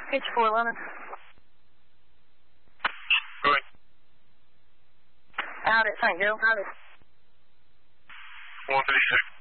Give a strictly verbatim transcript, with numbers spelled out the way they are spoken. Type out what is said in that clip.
H four eleven. Go ahead. Out at Saint Joe. Out at one thirty-six.